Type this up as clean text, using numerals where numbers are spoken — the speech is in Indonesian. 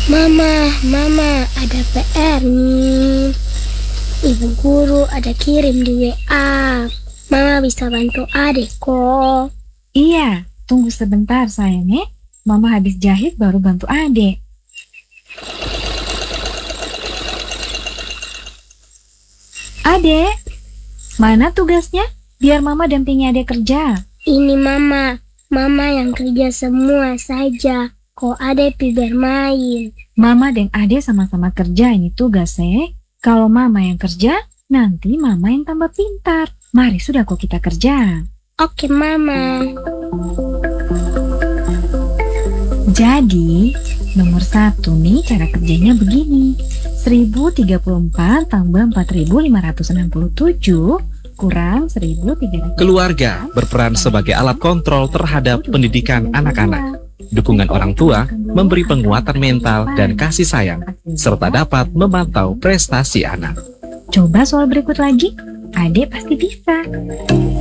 Mama, ada PR nih. Ibu guru ada kirim di WA. Mama bisa bantu adik kok. Iya, tunggu sebentar sayang ya. Mama habis jahit baru bantu adek. Adek, mana tugasnya? Biar mama dampingi adek kerja. Ini Mama yang kerja semua saja. Kok adek pi bermain? Mama dan adek sama-sama kerja, ini tugas Kalau mama yang kerja, nanti mama yang tambah pintar. Mari sudah kok kita kerja. Oke Mama. Jadi, nomor 1 nih cara kerjanya begini. 1034 tambah 4567 kurang 1300. Keluarga berperan sebagai alat kontrol terhadap pendidikan anak-anak. Dukungan orang tua memberi penguatan mental dan kasih sayang, serta dapat memantau prestasi anak. Coba soal berikut lagi, adek pasti bisa.